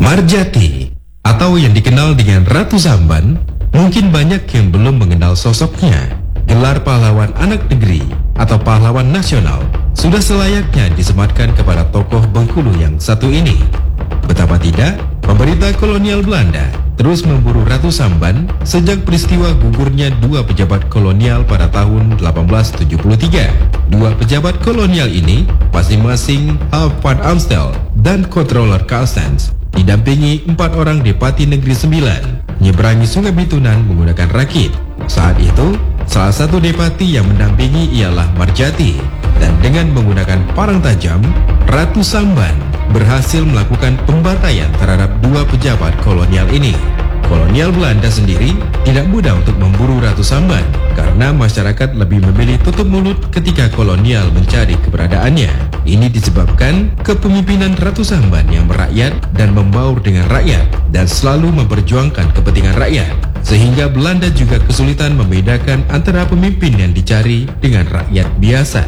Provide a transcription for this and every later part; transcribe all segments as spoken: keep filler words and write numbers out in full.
Marjati, atau yang dikenal dengan Ratu Samban, mungkin banyak yang belum mengenal sosoknya. Gelar pahlawan anak negeri atau pahlawan nasional sudah selayaknya disematkan kepada tokoh Bengkulu yang satu ini. Betapa tidak, pemerintah kolonial Belanda terus memburu Ratu Samban sejak peristiwa gugurnya dua pejabat kolonial pada tahun delapan belas tujuh puluh tiga. Dua pejabat kolonial ini, masing-masing Half van Amstel dan Controller Carstens, didampingi empat orang Depati Negeri Sembilan, menyeberangi Sungai Bitunan menggunakan rakit. Saat itu, salah satu Depati yang mendampingi ialah Marjati, dan dengan menggunakan parang tajam, Ratu Samban berhasil melakukan pembantaian terhadap dua pejabat kolonial ini. Kolonial Belanda sendiri tidak mudah untuk memburu Ratu Samban karena masyarakat lebih memilih tutup mulut ketika kolonial mencari keberadaannya. Ini disebabkan kepemimpinan Ratu Samban yang merakyat dan membaur dengan rakyat dan selalu memperjuangkan kepentingan rakyat, sehingga Belanda juga kesulitan membedakan antara pemimpin yang dicari dengan rakyat biasa.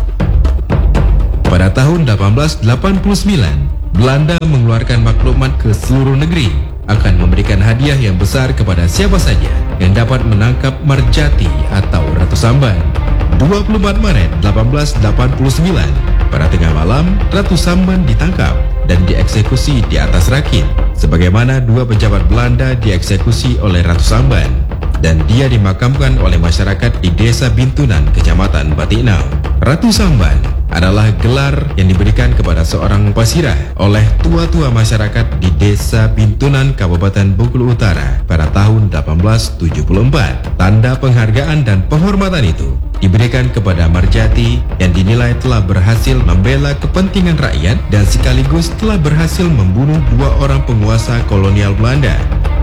Pada tahun delapan belas delapan puluh sembilan, Belanda mengeluarkan maklumat ke seluruh negeri akan memberikan hadiah yang besar kepada siapa saja yang dapat menangkap Marjati atau Ratu Samban. dua puluh empat Maret delapan belas delapan puluh sembilan, pada tengah malam, Ratu Samban ditangkap dan dieksekusi di atas rakit, sebagaimana dua pejabat Belanda dieksekusi oleh Ratu Samban, dan dia dimakamkan oleh masyarakat di Desa Bintunan, Kecamatan Batiknau. Ratu Samban adalah gelar yang diberikan kepada seorang pasirah oleh tua-tua masyarakat di Desa Bintunan, Kabupaten Bengkulu Utara pada tahun delapan belas tujuh puluh empat. Tanda penghargaan dan penghormatan itu diberikan kepada Marjati yang dinilai telah berhasil membela kepentingan rakyat dan sekaligus telah berhasil membunuh dua orang penguasa kolonial Belanda.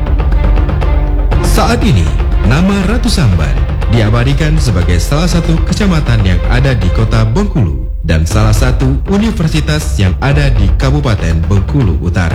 Saat ini, nama Ratu Samban diabadikan sebagai salah satu kecamatan yang ada di kota Bengkulu dan salah satu universitas yang ada di Kabupaten Bengkulu Utara.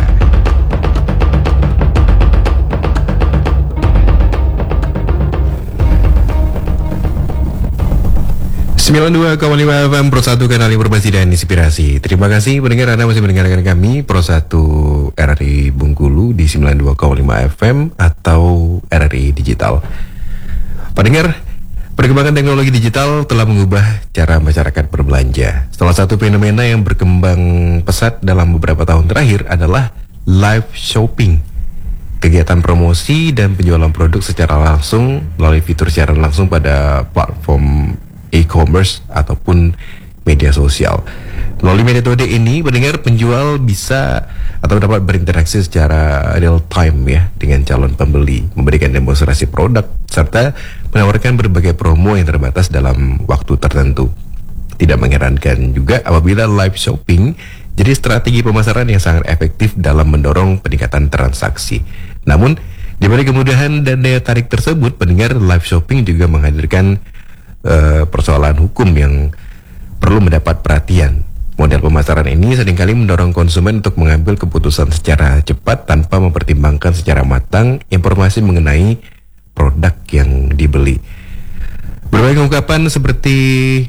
sembilan puluh dua koma lima F M Pro satu, kanal informasi dan inspirasi. Terima kasih pendengar, Anda masih mendengarkan kami Pro satu R R I Bengkulu di sembilan puluh dua koma lima F M atau R R I Digital. Pendengar, perkembangan teknologi digital telah mengubah cara masyarakat berbelanja. Salah satu fenomena yang berkembang pesat dalam beberapa tahun terakhir adalah live shopping. Kegiatan promosi dan penjualan produk secara langsung melalui fitur siaran langsung pada platform e-commerce ataupun media sosial. Melalui metode ini, pendengar, penjual bisa atau dapat berinteraksi secara real time ya dengan calon pembeli, memberikan demonstrasi produk serta menawarkan berbagai promo yang terbatas dalam waktu tertentu. Tidak mengherankan juga apabila live shopping jadi strategi pemasaran yang sangat efektif dalam mendorong peningkatan transaksi. Namun, di balik kemudahan dan daya tarik tersebut, pendengar, live shopping juga menghadirkan uh, persoalan hukum yang perlu mendapat perhatian. Model pemasaran ini seringkali mendorong konsumen untuk mengambil keputusan secara cepat tanpa mempertimbangkan secara matang informasi mengenai produk yang dibeli. Berbagai ungkapan seperti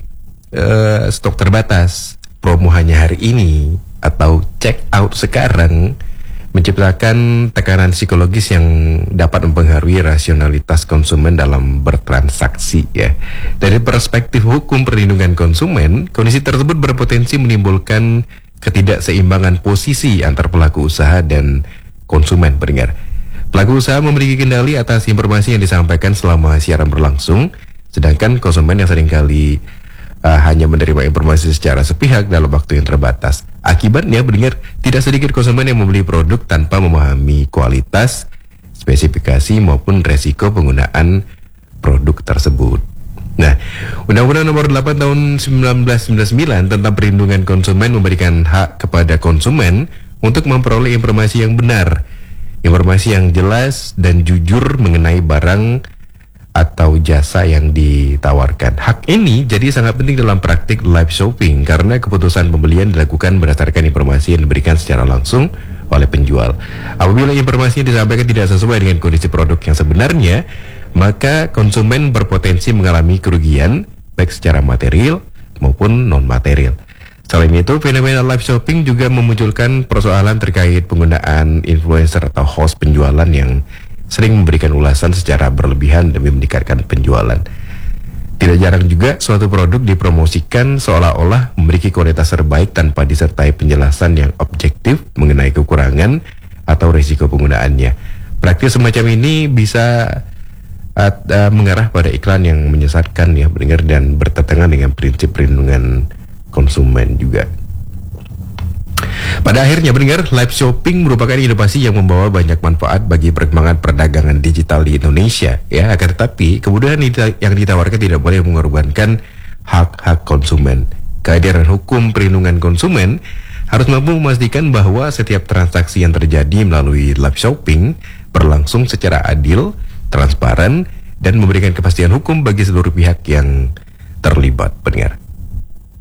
uh, stok terbatas, promo hanya hari ini, atau check out sekarang menciptakan tekanan psikologis yang dapat mempengaruhi rasionalitas konsumen dalam bertransaksi ya. Dari perspektif hukum perlindungan konsumen, kondisi tersebut berpotensi menimbulkan ketidakseimbangan posisi antar pelaku usaha dan konsumen, pendengar. Pelaku usaha memiliki kendali atas informasi yang disampaikan selama siaran berlangsung, sedangkan konsumen yang seringkali uh, hanya menerima informasi secara sepihak dalam waktu yang terbatas. Akibatnya, pendengar, tidak sedikit konsumen yang membeli produk tanpa memahami kualitas, spesifikasi maupun resiko penggunaan produk tersebut. Nah, Undang-Undang Nomor delapan Tahun seribu sembilan ratus sembilan puluh sembilan tentang Perlindungan Konsumen memberikan hak kepada konsumen untuk memperoleh informasi yang benar, informasi yang jelas dan jujur mengenai barang atau jasa yang ditawarkan. Hak ini jadi sangat penting dalam praktik live shopping karena keputusan pembelian dilakukan berdasarkan informasi yang diberikan secara langsung oleh penjual. Apabila informasi yang disampaikan tidak sesuai dengan kondisi produk yang sebenarnya, maka konsumen berpotensi mengalami kerugian baik secara material maupun non-material. Selain itu, fenomena live shopping juga memunculkan persoalan terkait penggunaan influencer atau host penjualan yang sering memberikan ulasan secara berlebihan demi meningkatkan penjualan. Tidak jarang juga suatu produk dipromosikan seolah-olah memiliki kualitas terbaik tanpa disertai penjelasan yang objektif mengenai kekurangan atau risiko penggunaannya. Praktis semacam ini bisa uh, uh, mengarah pada iklan yang menyesatkan ya pendengar dan bertentangan dengan prinsip perlindungan konsumen juga. Pada akhirnya pendengar, live shopping merupakan inovasi yang membawa banyak manfaat bagi perkembangan perdagangan digital di Indonesia ya, akan tetapi kemudahan yang ditawarkan tidak boleh mengorbankan hak-hak konsumen. Kehadiran hukum perlindungan konsumen harus mampu memastikan bahwa setiap transaksi yang terjadi melalui live shopping berlangsung secara adil, transparan, dan memberikan kepastian hukum bagi seluruh pihak yang terlibat pendengar.